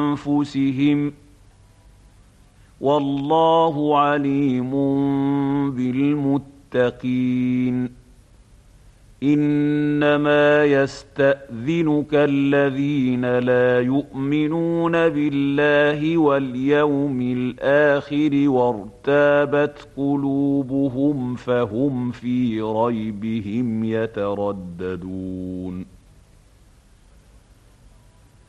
أنفسهم والله عليم بالمتقين إنما يستأذنك الذين لا يؤمنون بالله واليوم الآخر وارتابت قلوبهم فهم في ريبهم يترددون